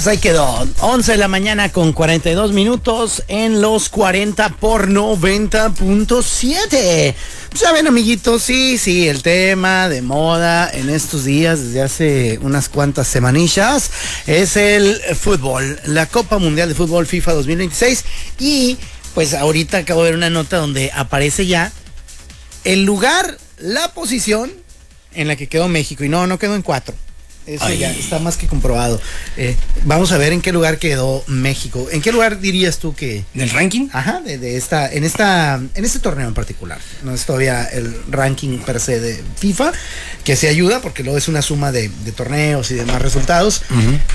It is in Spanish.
Pues ahí quedó, 11 de la mañana con 42 minutos en los 40 por 90.7. Pues ya ven, amiguitos, sí, el tema de moda en estos días, desde hace unas cuantas semanillas, es el fútbol, la Copa Mundial de Fútbol FIFA 2026. Y pues ahorita acabo de ver una nota donde aparece ya el lugar, la posición en la que quedó México. Y no quedó en 4. Eso ya está más que comprobado. Vamos a ver en qué lugar quedó México. ¿En qué lugar dirías tú que? ¿Del ranking? Ajá, en este torneo en particular. No es todavía el ranking per se de FIFA, que se ayuda porque luego es una suma de torneos y demás resultados.